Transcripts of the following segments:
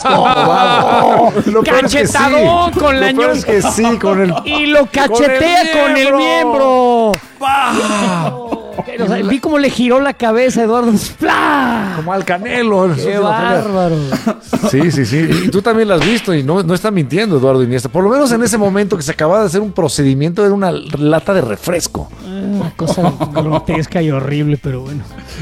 Cachetadón con la ñonga. Es que sí, con el... Y lo cachetea con el miembro. O sea, vi cómo le giró la cabeza a Eduardo. ¡Plá! Como al Canelo. ¡Qué bárbaro! Sí. Y tú también lo has visto y no está mintiendo Eduardo Iniesta. Por lo menos en ese momento que se acababa de hacer un procedimiento era una lata de refresco. Una cosa grotesca y horrible, pero bueno.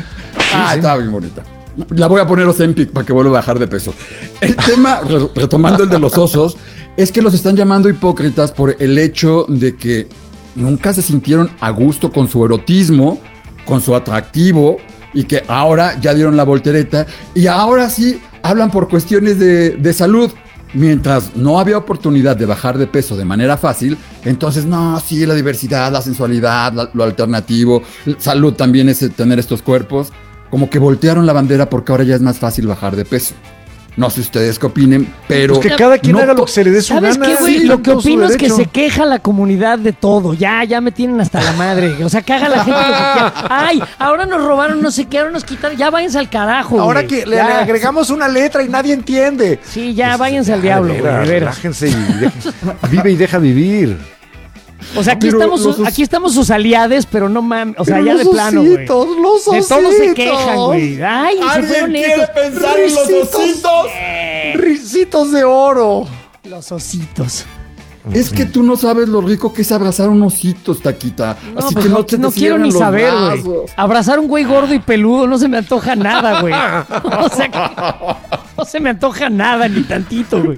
Estaba bien bonita. La voy a poner Ozempic para que vuelva a bajar de peso. El tema, retomando el de los osos, es que los están llamando hipócritas por el hecho de que nunca se sintieron a gusto con su erotismo, con su atractivo, y que ahora ya dieron la voltereta y ahora sí hablan por cuestiones de salud. Mientras no había oportunidad de bajar de peso de manera fácil, entonces no, sí, la diversidad, la sensualidad, lo alternativo, salud también es tener estos cuerpos. Como que voltearon la bandera porque ahora ya es más fácil bajar de peso. No sé ustedes qué opinen, pero... Pues que cada quien haga lo que se le dé su gana. ¿Sabes qué, güey? Lo que opino es que se queja la comunidad de todo. Ya me tienen hasta la madre. O sea, que haga la gente lo que quiera. Ay, ahora nos robaron no sé qué, ahora nos quitaron. Ya váyanse al carajo, ahora güey. que le agregamos una letra y nadie entiende. Sí, ya váyanse al diablo, güey. Relájense y vive y deja vivir. O sea, aquí estamos sus aliades, pero no mames. O sea, ya de plano, güey. De todos se quejan, güey. Ay, se fueron quiere pensar en los ositos? Risitos de oro. Los ositos. Es que tú no sabes lo rico que es abrazar un osito, Taquita. No, así pues que no te no quiero ni saber, güey. Abrazar un güey gordo y peludo no se me antoja nada, güey. O sea, no se me antoja nada, ni tantito, güey.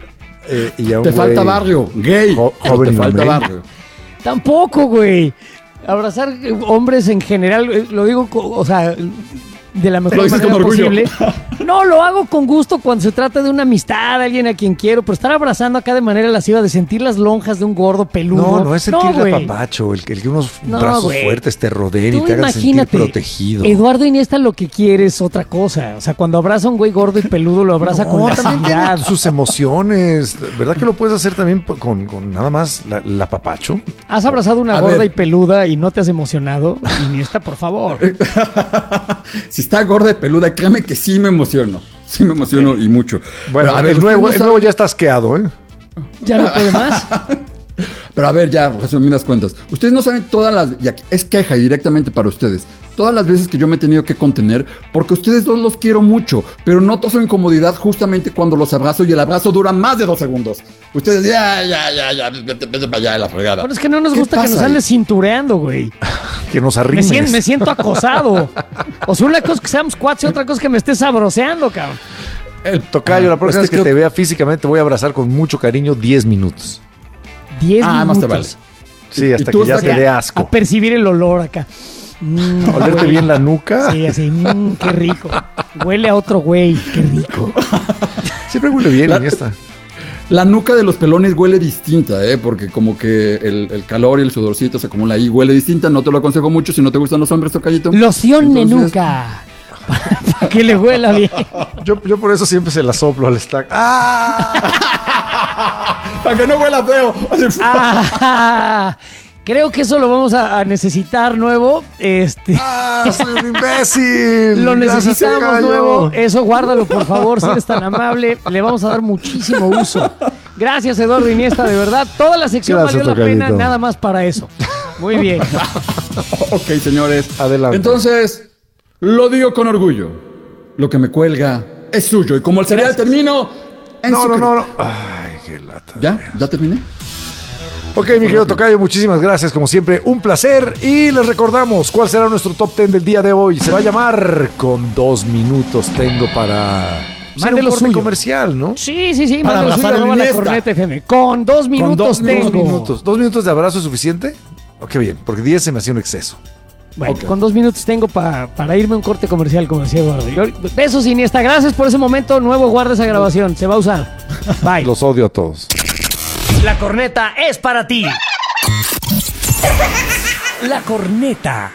Te falta barrio, gay. Joven, te falta barrio. Tampoco, güey. Abrazar hombres en general, lo digo, o sea, de la mejor manera posible. No, lo hago con gusto cuando se trata de una amistad, alguien a quien quiero, pero estar abrazando acá de manera lasciva, de sentir las lonjas de un gordo peludo. No es sentir el apapacho, el que unos brazos fuertes te rodeen y te hagan sentir protegido. Eduardo Iniesta lo que quiere es otra cosa. O sea, cuando abraza a un güey gordo y peludo, lo abraza con lastividad. Sus emociones. ¿Verdad que lo puedes hacer también con nada más el apapacho? ¿Has abrazado una gorda y peluda y no te has emocionado? Iniesta, por favor. Si está gorda y peluda, créeme que sí me emociono. Sí me emociono y mucho. Bueno, a ver, el nuevo ya está asqueado, ¿eh? ¿Ya no puede más? Pero a ver, ya, resumidas cuentas. Ustedes no saben todas las... Y aquí, es queja directamente para ustedes. Todas las veces que yo me he tenido que contener, porque ustedes dos los quiero mucho, pero noto su incomodidad justamente cuando los abrazo y el abrazo dura más de 2 segundos. Ustedes, ya, vete para allá de la fregada. Pero es que no nos gusta que nos andes cintureando, güey. Que nos arrimes. Me siento acosado. O sea, una cosa es que seamos cuates y otra cosa es que me estés sabroseando, cabrón. El tocayo, la próxima vez que te vea físicamente te voy a abrazar con mucho cariño 10 minutos. 10 minutos. Más te vale. Sí, hasta que ya te dé asco. A percibir el olor acá. Olerte bien la nuca. Sí, así, qué rico. Huele a otro güey, qué rico. Siempre huele bien, Iniesta. La nuca de los pelones huele distinta, porque como que el calor y el sudorcito se acumula ahí, huele distinta. No te lo aconsejo mucho si no te gustan los hombres, tocallito. Loción de nuca. Para que le huela bien. Yo por eso siempre se la soplo al stack. Para que no huela feo. Creo que eso lo vamos a necesitar nuevo. Soy un imbécil. Lo necesitamos nuevo. Eso guárdalo, por favor, si eres tan amable. Le vamos a dar muchísimo uso. Gracias, Eduardo Iniesta, de verdad. Toda la sección valió la pena, nada más para eso. Muy bien. Ok, señores. Adelante. Entonces, lo digo con orgullo. Lo que me cuelga es suyo. Y como el cereal termino... No. Ay, qué lata. ¿Ya terminé? Ok, mi querido tocayo, muchísimas gracias. Como siempre, un placer. Y les recordamos cuál será nuestro top 10 del día de hoy. Se va a llamar Con 2 minutos tengo para... Mande lo suyo. Comercial, ¿no? Sí. Mande lo suyo, la Corneta FM. Con 2 minutos tengo. 2 minutos. ¿2 minutos de abrazo es suficiente? Ok, bien, porque 10 se me hacía un exceso. Bueno, con 2 minutos tengo para irme a un corte comercial, como decía Eduardo. Besos, Iniesta. Gracias por ese momento. Nuevo, guarda esa grabación. Se va a usar. Bye. Los odio a todos. La corneta es para ti. La corneta.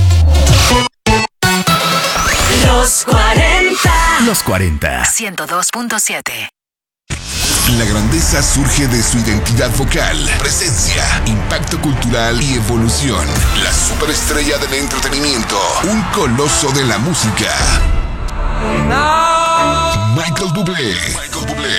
Los 40. Los 40. 102.7. La grandeza surge de su identidad vocal, presencia, impacto cultural y evolución. La superestrella del entretenimiento, un coloso de la música. Michael Bublé.